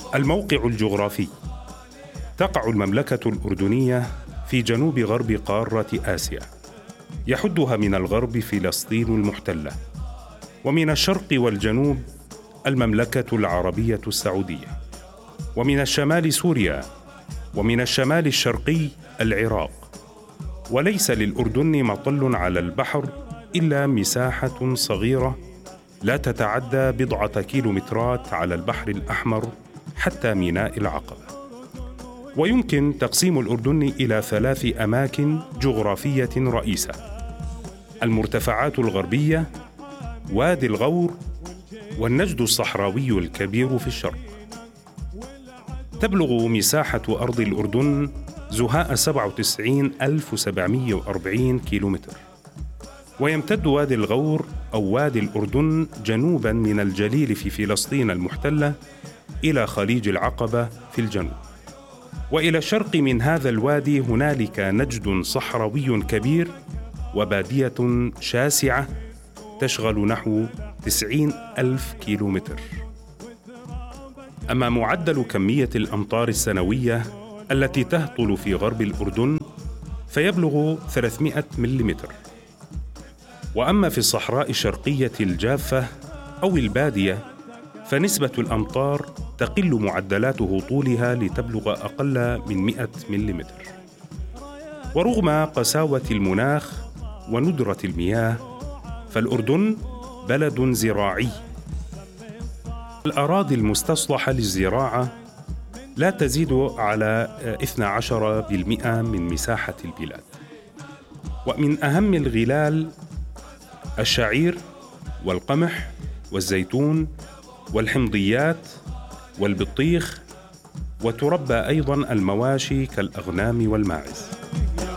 الموقع الجغرافي. تقع المملكة الأردنية في جنوب غرب قارة آسيا، يحدها من الغرب فلسطين المحتلة، ومن الشرق والجنوب المملكة العربية السعودية، ومن الشمال سوريا، ومن الشمال الشرقي العراق. وليس للأردن مطل على البحر إلا مساحة صغيرة لا تتعدى بضعة كيلومترات على البحر الأحمر حتى ميناء العقبة. ويمكن تقسيم الأردن إلى 3 أماكن جغرافية رئيسة: المرتفعات الغربية، وادي الغور، والنجد الصحراوي الكبير في الشرق. تبلغ مساحة أرض الأردن زهاء 97,740 كيلومتر، ويمتد وادي الغور أو وادي الأردن جنوباً من الجليل في فلسطين المحتلة إلى خليج العقبة في الجنوب. وإلى الشرق من هذا الوادي هنالك نجد صحراوي كبير وبادية شاسعة تشغل نحو 90,000 كيلومتر. أما معدل كمية الأمطار السنوية التي تهطل في غرب الأردن فيبلغ 300 ملم. وأما في الصحراء الشرقية الجافة أو البادية فنسبة الأمطار تقل معدلات هطولها لتبلغ أقل من 100 ملم. ورغم قساوة المناخ وندرة المياه فالأردن بلد زراعي. الأراضي المستصلحة للزراعة لا تزيد على 12% من مساحة البلاد. ومن أهم الغلال الشعير والقمح والزيتون والحمضيات والبطيخ، وتربى أيضاً المواشي كالأغنام والماعز.